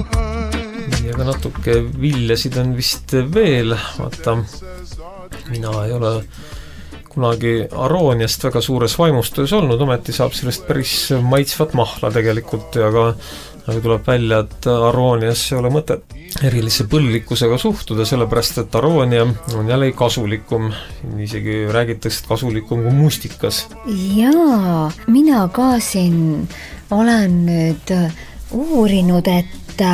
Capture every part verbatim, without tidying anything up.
nii, aga natuke viljasid on vist veel, vaata, mina ei ole kunagi arooniast väga suures vaimustus olnud, ometi saab sellest päris maitsvat mahla tegelikult, aga, aga tuleb välja, et aroonias ei ole mõtet erilise põllikkusega suhtuda, sellepärast, et aroonia on jälle kasulikum, isegi räägitakse, et kasulikum kui mustikas. Jaa, mina ka siin olen nüüd uurinud, et,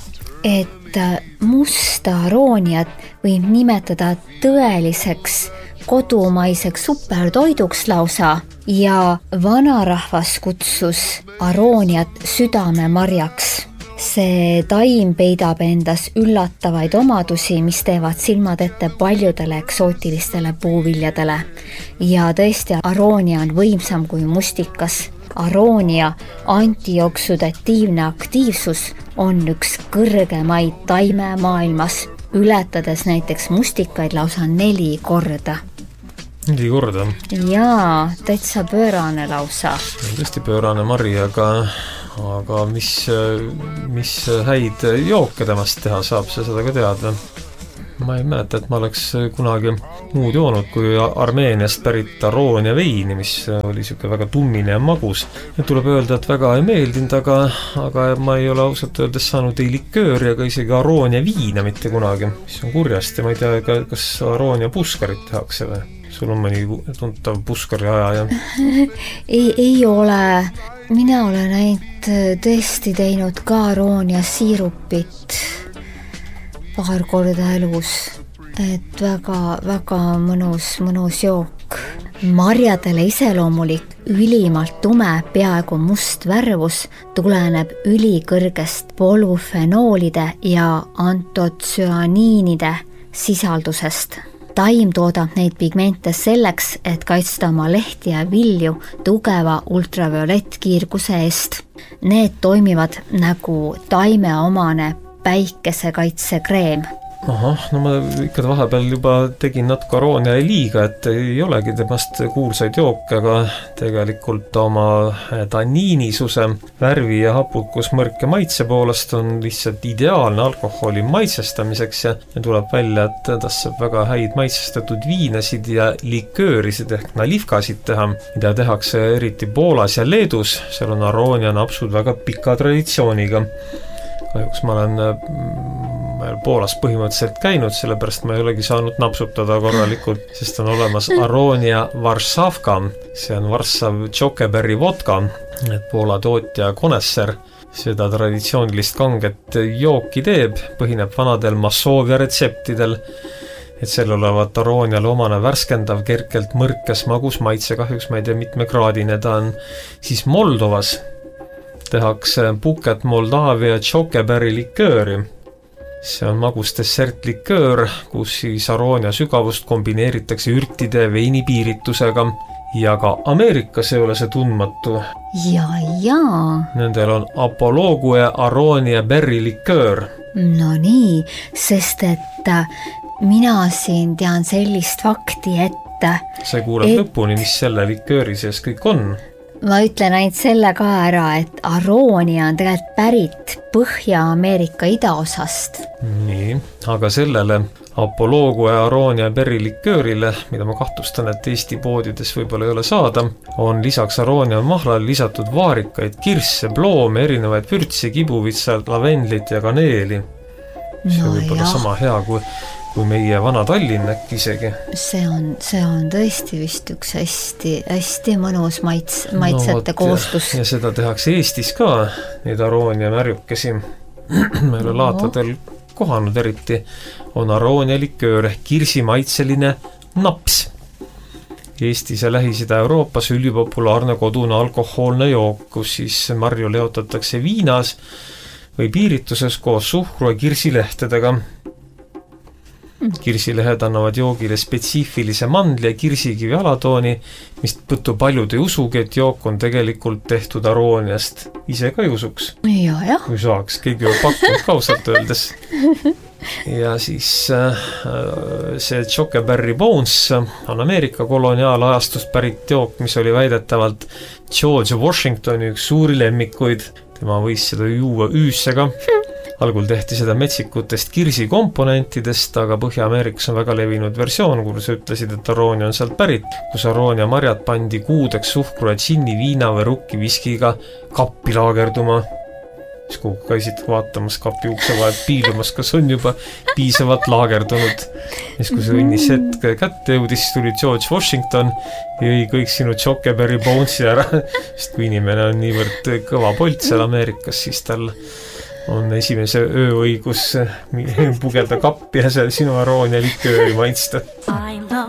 et musta arooniat võib nimetada tõeliseks kodumaiseks supertoiduks lausa ja vanarahvas kutsus arooniat südamemarjaks. See taim peidab endas üllatavaid omadusi, mis teevad silmad ette paljudele eksootilistele puuviljadele. Ja tõesti, aroonia on võimsam kui mustikas. Aroonia antioksudatiivne aktiivsus on üks kõrgemaid taime maailmas, ületades näiteks mustikaid lausa neli korda. Neli korda? Jaa, täitsa pöörane lausa. Tõesti pöörane mari, aga, aga mis, mis häid jooke temast teha saab, sa seda ka teada? Ma ei mäleta, et ma oleks kunagi muud joonud kui Armeeniast pärit aroonia veini, mis oli siuke väga tummine ja magus. Ja tuleb öelda, et väga ei meeldinud, aga, aga ma ei ole ausalt öeldes saanud ei likööri ega isegi aroonia viina mitte kunagi, mis on kurjast ja ma ei tea, kas aroonia puskarit tehakse või? Sul on mõni tuntav puskari aja? ei, ei ole. Mina olen ainult tõesti teinud ka aroonia siirupit paar korda elus, et väga, väga mõnus, mõnus jook. Marjadele iseloomulik ülimalt tume, peaaegu must värvus tuleneb ülikõrgest polüfenoolide ja antotsüaniinide sisaldusest. Taim toodab neid pigmente selleks, et kaitsta oma lehti ja vilju tugeva ultraviolettkiirguse eest. Need toimivad nagu taimeomane päikesekaitsekreem. Ahah, no ma ikka vahepeal juba tegin natuke aroonia liiga, et ei olegi temast kuulsaid jooke, aga tegelikult oma tanniinisuse, värvi ja hapukus mõrke maitse poolest on lihtsalt ideaalne alkoholi maitsestamiseks ja tuleb välja, et tas saab väga häid maitsestatud viinasid ja liköörisid ehk nalivkasid teha, mida tehakse eriti Poolas ja Leedus, seal on aroonia napsud väga pika traditsiooniga. Kahjuks ma olen Poolas põhimõtteliselt käinud, sellepärast ma ei olegi saanud napsutada korralikult, sest on olemas aroonia Varšavka, see on Varssav Tšokeberi vodka, et Poola tootja Konesser seda traditsioonilist kanget jooki teeb, põhineb vanadel Massoovia retseptidel, et seal olevat arooniale omane värskendav, kerkelt mõrkes magus maitse, kahjuks ma ei tea mitme kraadine ta on, siis Moldovas tehakse Puket Moldavia Tšokeberi likööri. See on magus dessertliköör, kus siis aroonia sügavust kombineeritakse ürtide veini piiritusega ja ka Ameerikas ei ole see tundmatu. Ja, ja. Nendel on Apollogue aroonia berry liköör. No nii, sest et mina siin tean sellist fakti, et see kuuleb et... lõpuni, mis selle likööri sees kõik on. Ma ütlen ainult selle ka ära, et aroonia on tegelikult pärit Põhja-Ameerika idaosast. Nii, aga sellele Apollogue aroonia berry liköörile, mida ma kahtlustan, et Eesti poodides võib-olla ei ole saada, on lisaks aroonia mahlale lisatud vaarikaid, kirsse, ploome, erinevaid pürtsi, kibuvitsad, lavendlit ja kaneeli. See no võib olla sama hea kui kui meie vana Tallinn äkki isegi. See on, see on tõesti vist üks hästi, hästi mõnus maits, maitsete no, koostus. Ja, ja seda tehakse Eestis ka, neid aroonia märjukesi. Meil on laatadel kohanud eriti, on aroonia liköör ehk kirsimaitseline naps. Eestis ja Lähis-Ida Euroopas ülipopulaarne kodune alkohoolne jook, kus siis marju leotatakse viinas või piirituses koos suhkru ja kirsilehtedega. Kirsilehed annavad joogile spetsiifilise mandli ja kirsikivi alatooni, mis põttu paljud ei usugi, et jook on tegelikult tehtud arooniast. Ise ka ei usuks. Ja, ja. Kui saaks, keegi on pakkunud kausalt öeldes. Ja siis see Tšokeberi Bones on Ameerika koloniaalajastust pärit jook, mis oli väidetavalt George Washingtoni üks suuri lemmikuid. Tema võis seda juua üüssega. algul tehti seda metsikutest kirsikomponentidest, aga Põhja-Ameerikas on väga levinud versioon, kus ütlesid, et aroonia on sealt pärit, kus aroonia marjad pandi kuudeks suhkru ja džinni, viina või rukki viskiga kappi laagerduma. Siis kuhu käisid vaatamas kapi ukse vahelt piilumas, kas on juba piisavalt laagerdunud. Siis kui see õnnis hetk kätte jõudis, siis tuli George Washington ja jõi kõik sinu Chokeberry Bonesi ära. Sest kui inimene on niivõrd kõva polt seal Ameerikas, siis tal on esimese ööõigus pugelda kappi ja seal sinu aroonia likööri maitsta.